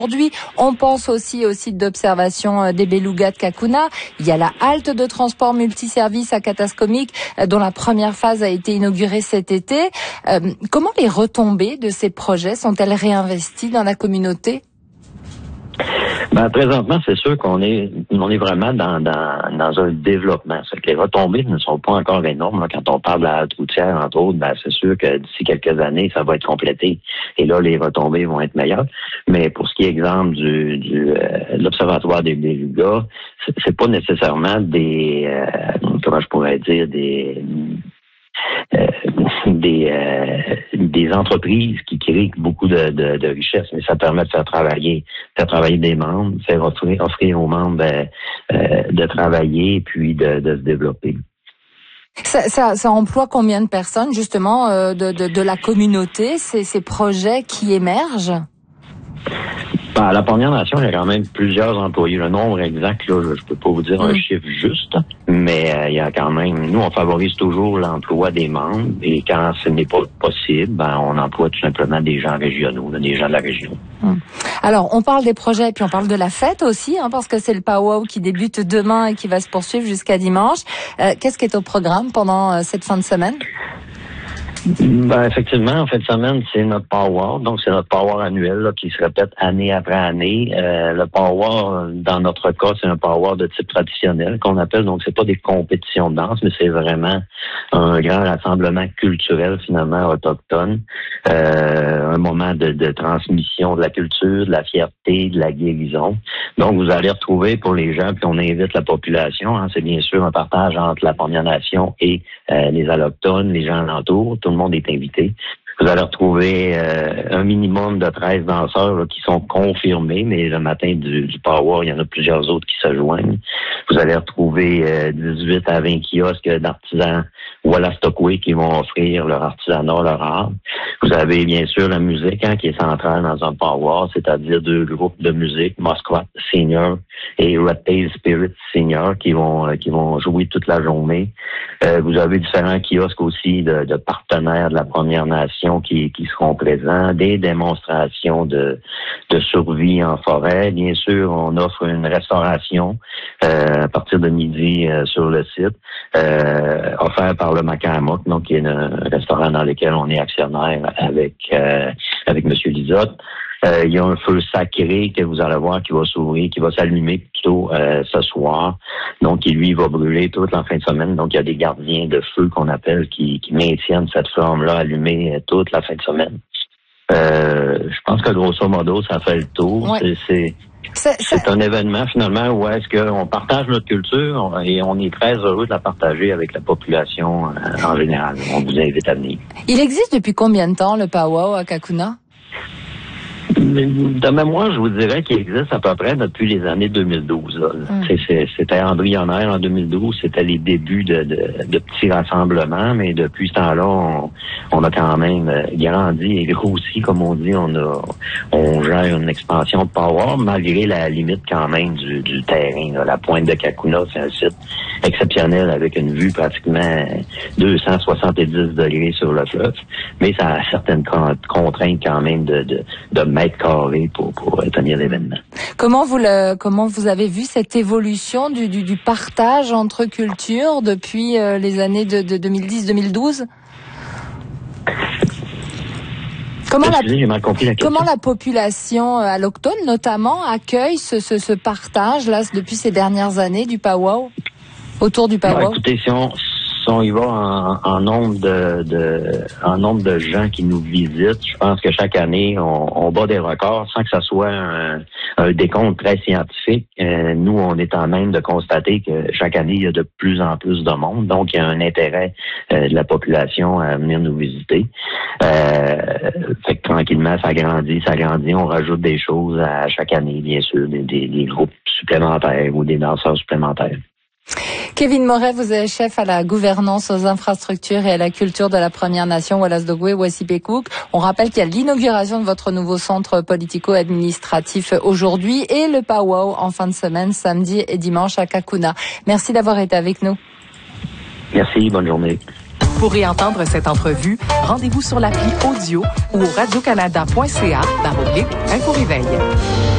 Aujourd'hui, on pense aussi au site d'observation des belugas de Kakuna. Il y a la halte de transport multiservice à Kataskomiq, dont la première phase a été inaugurée cet été. Comment les retombées de ces projets sont-elles réinvesties dans la communauté? Présentement, c'est sûr qu'on est vraiment dans un développement. C'est que les retombées ne sont pas encore énormes. Là, quand on parle de la halte routière, entre autres, c'est sûr que d'ici quelques années, ça va être complété. Et là, les retombées vont être meilleures. Mais pour ce qui est exemple de l'Observatoire des belugas, c'est pas nécessairement des entreprises qui créent beaucoup de richesses, mais ça permet de faire travailler des membres, faire offrir aux membres de travailler puis de se développer. Ça emploie combien de personnes justement de la communauté, ces projets qui émergent? À la Première Nation, il y a quand même plusieurs employés. Le nombre exact, là, je peux pas vous dire un chiffre juste, mais il y a quand même. Nous, on favorise toujours l'emploi des membres, et quand ce n'est pas possible, on emploie tout simplement des gens régionaux, des gens de la région. Alors, on parle des projets, et puis on parle de la fête aussi, parce que c'est le powwow qui débute demain et qui va se poursuivre jusqu'à dimanche. Qu'est-ce qui est au programme pendant cette fin de semaine? Effectivement, en fin de semaine, c'est notre powwow. Donc, c'est notre powwow annuel là, qui se répète année après année. Le powwow, dans notre cas, c'est un powwow de type traditionnel qu'on appelle. Donc, c'est pas des compétitions de danse, mais c'est vraiment un grand rassemblement culturel, finalement, autochtone. Un moment de transmission de la culture, de la fierté, de la guérison. Donc, vous allez retrouver pour les gens, puis on invite la population. C'est bien sûr un partage entre la Première Nation et les Allochtones, les gens alentours. Tout le monde est invité. Vous allez retrouver un minimum de 13 danseurs là, qui sont confirmés, mais le matin du powwow, il y en a plusieurs autres qui se joignent. Vous allez retrouver 18 à 20 kiosques d'artisans Wolastoqey qui vont offrir leur artisanat, leur art. Vous avez bien sûr la musique qui est centrale dans un powwow, c'est-à-dire deux groupes de musique, Musquat Senior et Red Tail Spirit Senior qui vont jouer toute la journée. Vous avez différents kiosques aussi de partenaires de la Première Nation qui seront présents, des démonstrations de survie en forêt. Bien sûr, on offre une restauration à partir de midi sur le site, offert par le Macamoc, donc qui est un restaurant dans lequel on est actionnaire avec M. Lizotte. Il y a un feu sacré que vous allez voir qui va s'ouvrir, qui va s'allumer plutôt ce soir. Donc, qui lui va brûler toute la fin de semaine. Donc, il y a des gardiens de feu qu'on appelle qui maintiennent cette flamme-là allumée toute la fin de semaine. Je pense que grosso modo, ça fait le tour. Ouais. C'est un événement finalement où est-ce qu'on partage notre culture et on est très heureux de la partager avec la population en général. On vous invite à venir. Il existe depuis combien de temps le powwow à Kakuna? De mémoire, je vous dirais qu'il existe à peu près depuis les années 2012. C'était embryonnaire en 2012, c'était les débuts de petits rassemblements, mais depuis ce temps-là, on a quand même grandi et grossi, comme on dit. On gère une expansion de powwow, malgré la limite quand même du terrain. Là. La pointe de Kakuna, c'est un site exceptionnel avec une vue pratiquement 270 degrés sur le fleuve, mais ça a certaines contraintes quand même de mètres carrés pour tenir l'événement. Comment vous avez vu cette évolution du partage entre cultures depuis les années de 2010-2012? J'ai mal compris la question. Comment la population allochtone, notamment, accueille ce partage-là depuis ces dernières années du powwow, autour du powwow? Écoutez, si on y va en nombre de gens qui nous visitent, je pense que chaque année, on bat des records sans que ça soit un décompte très scientifique. Nous, on est en même de constater que chaque année, il y a de plus en plus de monde. Donc, il y a un intérêt de la population à venir nous visiter. Fait que tranquillement, ça grandit. On rajoute des choses à chaque année, bien sûr, des groupes supplémentaires ou des danseurs supplémentaires. Kevin Moret, vous êtes chef à la gouvernance, aux infrastructures et à la culture de la Première Nation Wolastoqey-Wassipekuk. On rappelle qu'il y a l'inauguration de votre nouveau centre politico-administratif aujourd'hui et le powwow en fin de semaine, samedi et dimanche à Kakuna. Merci d'avoir été avec nous. Merci, bonne journée. Pour réentendre cette entrevue, rendez-vous sur l'appli audio ou au radiocanada.ca/info-réveil.